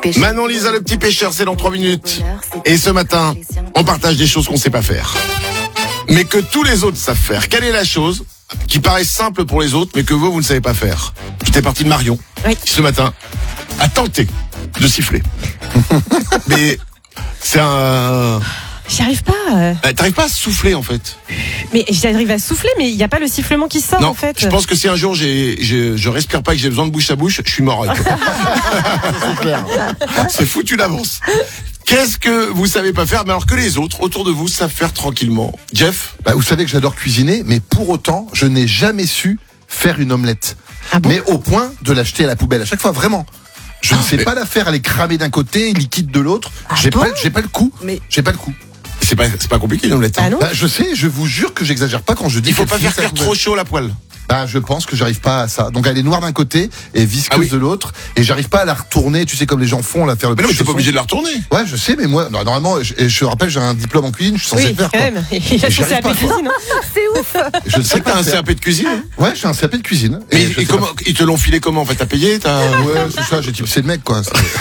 pêcheur. Manon Lisa, le petit pêcheur, c'est dans 3 minutes. Et ce matin, on partage des choses qu'on sait pas faire, mais que tous les autres savent faire. Quelle est la chose qui paraît simple pour les autres, mais que vous ne savez pas faire? J'étais parti de Marion, qui ce matin a tenté de siffler. Mais c'est un... J'y arrive pas. T'arrives pas à souffler en fait. Mais j'arrive à souffler, mais il n'y a pas le sifflement qui sort Non, en fait. je pense que si un jour je respire pas et que j'ai besoin de bouche à bouche, je suis mort avec toi. C'est clair. C'est foutu d'avance. Qu'est-ce que vous savez pas faire, mais alors que les autres autour de vous savent faire tranquillement? Jeff? Vous savez que j'adore cuisiner, mais pour autant, je n'ai jamais su faire une omelette. Ah bon? Mais au point de l'acheter à la poubelle à chaque fois, vraiment. Je ne sais pas la faire, elle est cramée d'un côté, liquide de l'autre. J'ai pas le coup. Mais- J'ai pas le coup. C'est pas compliqué une omelette. Ah non? Je sais, je vous jure que j'exagère pas quand je dis. Il faut qu'elle pas faire finisse à la cuire poubelle. trop chaud la poêle. Je pense que j'arrive pas à ça. Donc elle est noire d'un côté et visqueuse Ah oui. de l'autre, et j'arrive pas à la retourner. Tu sais comme les gens font, la faire le. Mais non, mais petit t'es pas chausson. obligé de la retourner. Ouais, je sais, mais moi, normalement, je rappelle, j'ai un diplôme en cuisine, je suis censé Oui, le faire. quand Quoi. même. Il a J'y son arrive pas, CAP quoi. cuisine. hein. C'est ouf. Je ne C'est sais que t'as pas un faire. CAP de cuisine. Hein. Ouais, j'ai un CAP de cuisine. Mais je sais comment pas. ils te l'ont filé comment en fait? T'as payé? Ouais, c'est ça, j'ai tipsé le mec, quoi.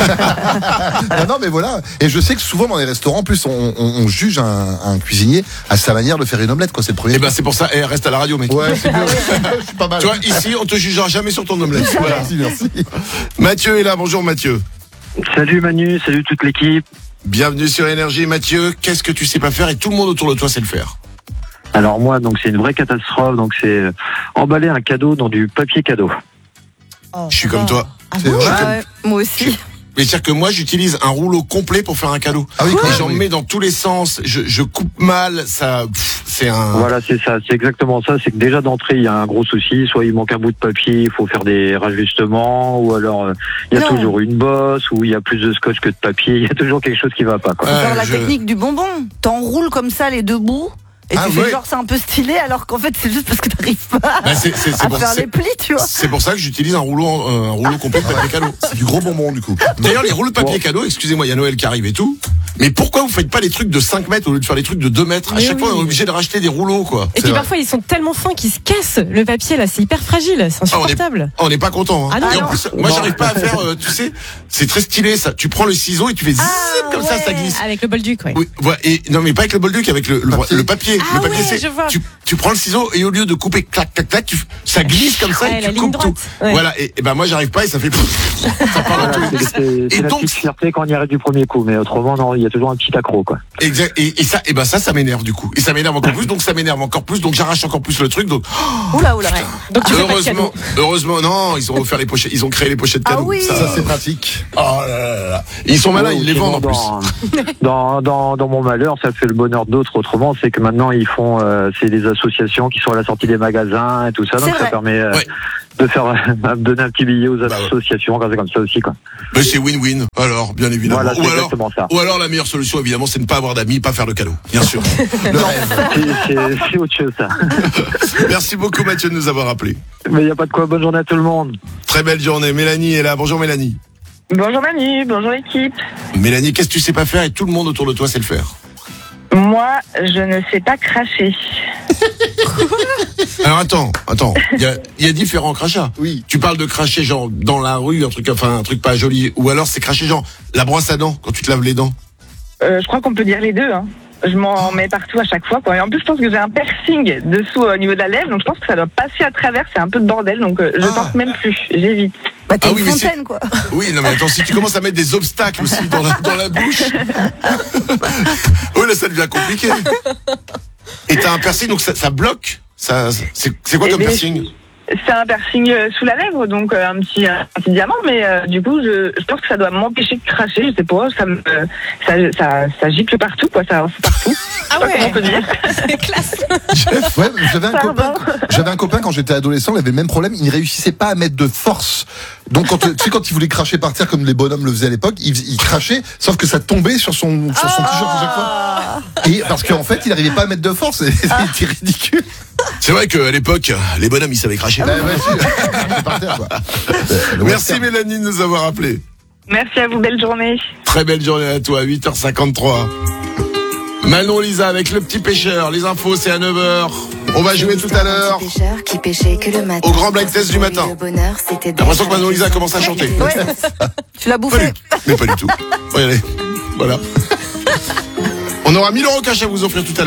non, mais voilà. Et je sais que souvent dans les restaurants, en plus, on juge un cuisinier à sa manière de faire une omelette, quoi. C'est le premier. Eh ben c'est pour ça. Reste à la radio, mec. Ouais, c'est bien. Je suis pas mal. Tu vois, ici on te jugera jamais sur ton omelette. Voilà. Merci. Mathieu est là. Bonjour Mathieu. Salut Manu, salut toute l'équipe. Bienvenue sur Énergie. Mathieu, qu'est-ce que tu sais pas faire et tout le monde autour de toi sait le faire? Alors moi, donc c'est une vraie catastrophe. Donc c'est emballer un cadeau dans du papier cadeau. Je suis comme toi. C'est vrai. Moi aussi. Mais c'est-à-dire que moi j'utilise un rouleau complet pour faire un cadeau. Ah oui, Et quand même, j'en oui. mets dans tous les sens. Je coupe mal. Ça, c'est un. Voilà, c'est ça, c'est exactement ça. C'est que déjà d'entrée, il y a un gros souci. Soit il manque un bout de papier, il faut faire des rajustements, ou alors il y a Non. toujours une bosse, ou il y a plus de scotch que de papier. Il y a toujours quelque chose qui va pas, quoi. Ouais, Faire la je- technique du bonbon. T'enroules comme ça les deux bouts. Et Ah tu ouais. fais genre c'est un peu stylé alors qu'en fait c'est juste parce que t'arrives pas Bah, c'est à pour, faire c'est- les plis, tu vois. c'est pour ça que j'utilise un rouleau complet de papier cadeau. C'est du gros bonbon, du coup. D'ailleurs, les rouleaux de papier cadeau, excusez-moi, il y a Noël qui arrive et tout. Mais pourquoi vous faites pas les trucs de 5 mètres au lieu de faire les trucs de 2 mètres? À Mais chaque fois, oui. on est obligé de racheter des rouleaux, quoi. Et puis parfois ils sont tellement fins qu'ils se cassent. Le papier là, c'est hyper fragile, c'est insupportable. On n'est pas content. Hein. Ah non, Et en non. plus, moi, Non. j'arrive pas à faire, tu sais, c'est très stylé, ça. Tu prends le ciseau et tu fais zip, comme ça glisse. Avec le bolduc, ouais. Oui, voilà. Et non, mais pas avec le bolduc, avec le papier. Ah le papier, ouais, c'est, je vois. tu prends le ciseau et au lieu de couper clac, clac, clac, ça glisse comme ça Ouais, et la tu ligne coupes droite. tout. Ouais. Voilà. Et ben, moi, j'arrive pas et ça fait ça part dans tous les Voilà, sens. c'est Et la donc- petite fierté quand on y arrive du premier coup, mais autrement, non, il y a toujours un petit accro, quoi. Exact. Et ça m'énerve du coup. Et ça m'énerve encore plus, donc ça m'énerve encore plus, donc j'arrache encore plus le truc, donc, Oula. Donc tu fais pas de cadeau. heureusement, non, ils ont offert les pochettes, ils ont créé les pochettes Ah cadeaux. oui. Ça, c'est pratique. Oh là là là. Ils sont malins, Ouais, ils les sinon, vendent en plus. Dans mon malheur, ça fait le bonheur d'autres. Autrement, c'est que maintenant ils font, c'est des associations qui sont à la sortie des magasins et tout ça. C'est Donc ça vrai. permet Ouais. de faire de donner un petit billet aux ouais. associations quand c'est comme ça aussi, quoi. Mais c'est win-win. Alors, bien évidemment. Voilà, c'est exactement ça. Ou alors la meilleure solution, évidemment, c'est de ne pas avoir d'amis, pas faire de cadeaux. Bien sûr. Le rêve. C'est autre chose, ça. Merci beaucoup, Mathieu, de nous avoir appelés. Mais il y a pas de quoi. Bonne journée à tout le monde. Très belle journée. Mélanie est là. Bonjour, Mélanie. Bonjour Manu, bonjour équipe. Mélanie, qu'est-ce que tu sais pas faire et tout le monde autour de toi sait le faire? Moi, je ne sais pas cracher. Alors attends. Il y a différents crachats. Oui. Tu parles de cracher genre dans la rue, un truc pas joli, ou alors c'est cracher genre la brosse à dents quand tu te laves les dents. Je crois qu'on peut dire les deux. Hein. Je m'en mets partout à chaque fois, quoi. Et en plus, je pense que j'ai un piercing dessous au niveau de la lèvre, donc je pense que ça doit passer à travers. C'est un peu de bordel, donc je pense même plus. J'évite. Bah t'es Ah oui, une mais fontaine quoi. Oui, non mais attends, si tu commences à mettre des obstacles aussi dans la bouche, oui là ça devient compliqué. Et t'as un piercing donc ça bloque. C'est quoi Eh comme bien, piercing? C'est un piercing sous la lèvre, donc un petit diamant, mais du coup, je pense que ça doit m'empêcher de cracher. Je sais pas, ça gicle partout, quoi. Ça fout partout. Ah Je sais pas comment on ouais. peut dire. C'est classe. Ouais, Pardon. j'avais un copain quand j'étais adolescent, il avait le même problème, il ne réussissait pas à mettre de force. Donc tu sais quand il voulait cracher par terre comme les bonhommes le faisaient à l'époque, il crachait, sauf que ça tombait sur son t-shirt à chaque fois. Et parce qu'en fait, il n'arrivait pas à mettre de force, c'était ridicule. C'est vrai qu'à l'époque, les bonhommes ils savaient cracher. Ouais, c'est par terre, quoi. Le Merci western. Mélanie de nous avoir appelés. Merci à vous, belle journée. Très belle journée à toi, 8h53. Manon Lisa avec le petit pêcheur. Les infos c'est à 9h. On va jouer tout à l'heure au grand blind test du matin. J'ai l'impression que Manon Lisa commence à chanter. Ouais. Tu l'as Pas bouffé. du, mais pas du tout. Regardez. Voilà. On aura 1000 € cash à vous offrir tout à l'heure.